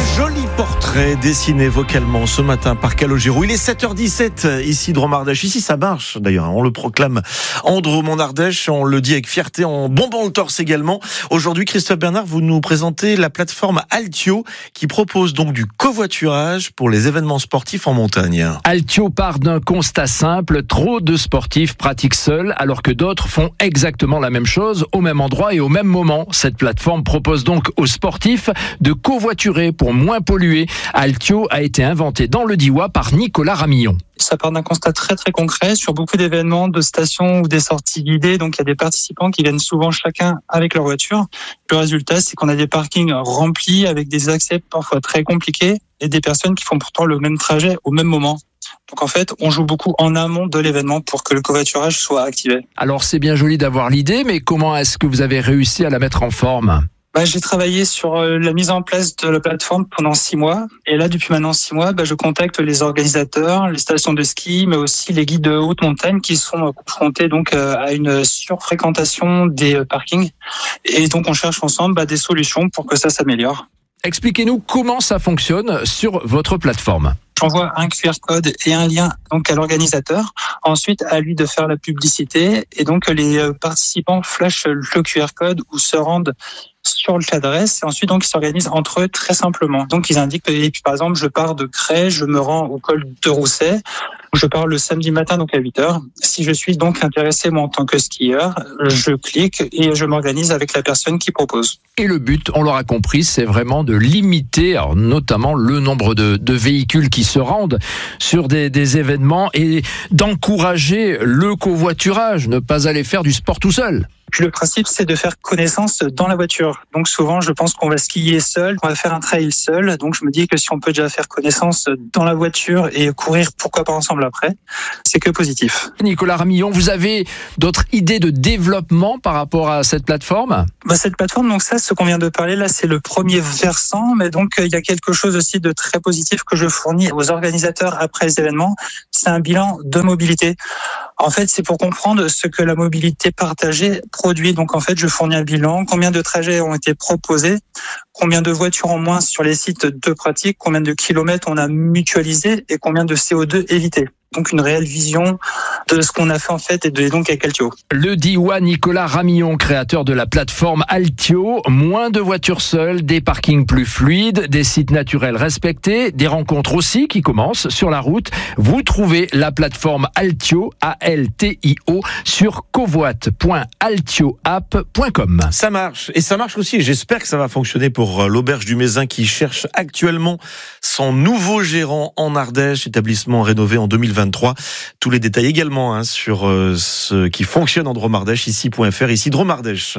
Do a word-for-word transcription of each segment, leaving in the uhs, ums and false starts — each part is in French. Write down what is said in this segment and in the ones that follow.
Joli portrait dessiné vocalement ce matin par Calogero. Il est sept heures dix-sept ici de Drôme-Ardèche. Ici ça marche d'ailleurs, on le proclame en Drôme en Ardèche, on le dit avec fierté en bombant le torse également. Aujourd'hui Christophe Bernard, vous nous présentez la plateforme Altio qui propose donc du covoiturage pour les événements sportifs en montagne. Altio part d'un constat simple, trop de sportifs pratiquent seuls alors que d'autres font exactement la même chose au même endroit et au même moment. Cette plateforme propose donc aux sportifs de covoiturer pour moins polluer. Altio a été inventé dans le Diois par Nicolas Ramillon. Ça part d'un constat très très concret sur beaucoup d'événements, de stations ou des sorties guidées. Donc il y a des participants qui viennent souvent chacun avec leur voiture. Le résultat, c'est qu'on a des parkings remplis avec des accès parfois très compliqués et des personnes qui font pourtant le même trajet au même moment. Donc en fait, on joue beaucoup en amont de l'événement pour que le covoiturage soit activé. Alors c'est bien joli d'avoir l'idée, mais comment est-ce que vous avez réussi à la mettre en forme ? Bah, j'ai travaillé sur la mise en place de la plateforme pendant six mois. Et là, depuis maintenant six mois, bah, je contacte les organisateurs, les stations de ski, mais aussi les guides de haute montagne qui sont confrontés donc à une surfréquentation des parkings. Et donc, on cherche ensemble bah, des solutions pour que ça s'améliore. Expliquez-nous comment ça fonctionne sur votre plateforme. J'envoie un Q R code et un lien donc à l'organisateur. Ensuite, à lui de faire la publicité. Et donc, les participants flashent le Q R code ou se rendent sur l'adresse. Et ensuite, donc, ils s'organisent entre eux très simplement. Donc, ils indiquent, et puis, par exemple, je pars de Cré, je me rends au col de Rousset. Je pars le samedi matin, donc à huit heures. Si je suis donc intéressé, moi, en tant que skieur, je clique et je m'organise avec la personne qui propose. Et le but, on l'aura compris, c'est vraiment de limiter, alors notamment le nombre de, de véhicules qui se rendent sur des, des événements et d'encourager le covoiturage, ne pas aller faire du sport tout seul. Puis le principe, c'est de faire connaissance dans la voiture. Donc souvent, je pense qu'on va skier seul, qu'on va faire un trail seul. Donc je me dis que si on peut déjà faire connaissance dans la voiture et courir, pourquoi pas ensemble après, c'est que positif. Nicolas Ramillon, vous avez d'autres idées de développement par rapport à cette plateforme ? Bah, cette plateforme, donc ça, ce qu'on vient de parler là, c'est le premier versant. Mais donc il y a quelque chose aussi de très positif que je fournis aux organisateurs après les événements. C'est un bilan de mobilité. En fait, c'est pour comprendre ce que la mobilité partagée produit. Donc, en fait, je fournis un bilan. Combien de trajets ont été proposés? Combien de voitures en moins sur les sites de pratique? Combien de kilomètres on a mutualisé? Et combien de C O deux évité? Donc, une réelle vision de ce qu'on a fait, en fait, et de, donc avec Altio. Le Diois Nicolas Ramillon, créateur de la plateforme Altio. Moins de voitures seules, des parkings plus fluides, des sites naturels respectés, des rencontres aussi qui commencent sur la route. Vous trouvez la plateforme Altio, A L T I O, sur covoit point altio app point com. Ça marche, et ça marche aussi, et j'espère que ça va fonctionner pour l'Auberge du Mézin qui cherche actuellement son nouveau gérant en Ardèche, établissement rénové en deux mille vingt-trois. Tous les détails également hein, sur euh, ce qui fonctionne en Drôme-Ardèche, ici point f r, ici Drôme-Ardèche.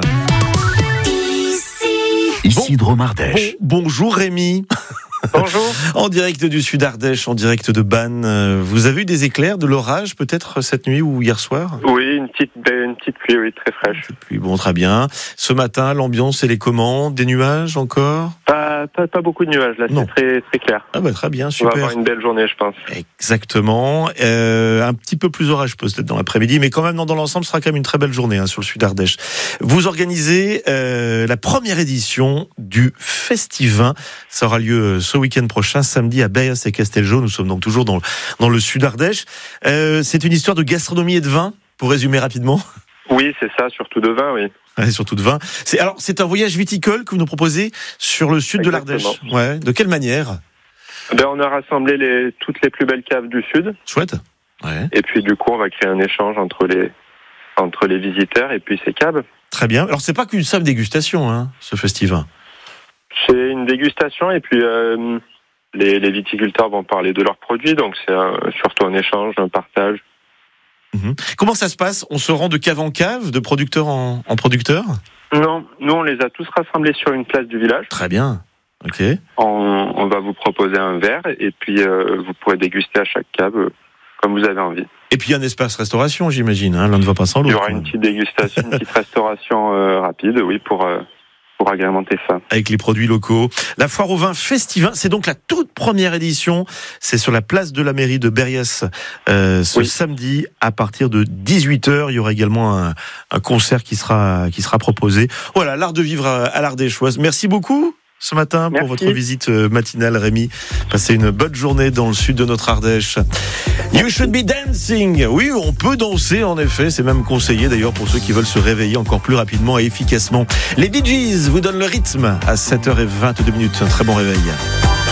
Ici bon, Drôme-Ardèche. Bon, bonjour Rémi. Bonjour. En direct du Sud Ardèche, en direct de Bannes. Vous avez eu des éclairs, de l'orage peut-être cette nuit ou hier soir ? Oui, une petite, une petite pluie, oui, très fraîche. Une petite pluie, bon, très bien. Ce matin, l'ambiance, elle est comment ? Des nuages encore ? Pas, pas, pas beaucoup de nuages, là, Non. c'est très, très clair. Ah bah très bien, On super. va avoir une belle journée, je pense. Exactement. Euh, un petit peu plus orage peut-être dans l'après-midi, mais quand même, dans l'ensemble, ce sera quand même une très belle journée hein, sur le Sud Ardèche. Vous organisez euh, la première édition du Festivin. Ça aura lieu ce week-end prochain, samedi à Berrios et Casteljau. Nous sommes donc toujours dans, dans le Sud Ardèche. Euh, c'est une histoire de gastronomie et de vin, pour résumer rapidement. Oui, c'est ça, surtout de vin, oui. Ouais, surtout de vin. C'est, alors, c'est un voyage viticole que vous nous proposez sur le sud Exactement. de l'Ardèche. Ouais. De quelle manière ? Ben, on a rassemblé les, toutes les plus belles caves du Sud. Chouette. Ouais. Et puis, du coup, on va créer un échange entre les, entre les visiteurs et puis ces caves. Très bien. Alors, c'est pas qu'une simple dégustation, hein, ce Festivin. C'est une dégustation et puis euh, les, les viticulteurs vont parler de leurs produits. Donc, c'est un, surtout un échange, un partage. Mmh. Comment ça se passe ? On se rend de cave en cave, de producteur en, en producteur ? Non, nous, on les a tous rassemblés sur une place du village. Très bien. Ok. On, on va vous proposer un verre et puis euh, vous pourrez déguster à chaque cave euh, comme vous avez envie. Et puis un espace restauration, j'imagine. Hein, l'un ne va pas sans Il l'autre. y aura une petite dégustation, une petite restauration euh, rapide, oui, pour euh, pour agrémenter ça. Avec les produits locaux. La foire au vin Festivin, c'est donc la toute première édition. C'est sur la place de la mairie de Berrios euh, ce oui. samedi à partir de dix-huit heures. Il y aura également un, un concert qui sera qui sera proposé. Voilà, l'art de vivre à, à l'Ardéchoise. Merci beaucoup. ce matin pour Merci. votre visite matinale, Rémi. Passez une bonne journée dans le sud de notre Ardèche. You should be dancing. Oui, on peut danser en effet. C'est même conseillé d'ailleurs pour ceux qui veulent se réveiller encore plus rapidement et efficacement. Les Bee Gees vous donnent le rythme à sept heures vingt-deux minutes. Un très bon réveil.